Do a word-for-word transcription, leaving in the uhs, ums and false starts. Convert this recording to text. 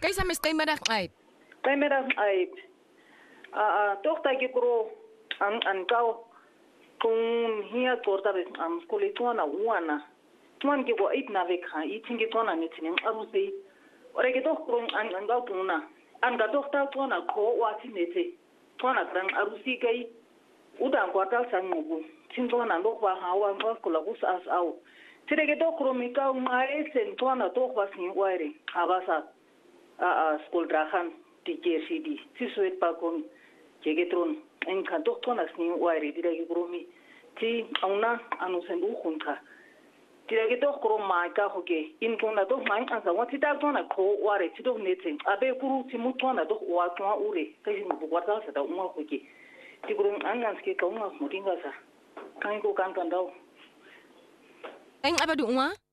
Kaysa mes kay madak ay. Kay madak ay. Ah, tok ta ki kuro an an kau kung hiya korta bes am skuli tuana uana. Tuan ki ko it na ve kha i tingi tuana ni tinin arusi. Ore ki tok kuro an an kau tuna. An ga tok ta tuana ko wa tinete. Tuana kran arusi kai udan kwartal san mugu. Tin tuana ndok wa hawa ngwa kula kus as au. Tire ki tok kuro mi kau mai sen tuana tok wa sin waire. Abasa a a skul drahan ti K C D. Si suet pa kon Jegetron en kanto tona sni wairi diregi gromi ti auna anu sendu junta diregi to kro ma ka hoke in tona to mai an sa wati ta tona ko ware ti do nete abe kuru ti mu tona do wa tona ure kai mu wata sa da umma hoke ti grum an an ske ka umma mutinga sa kan ko kan kan daw Ang abadu uma?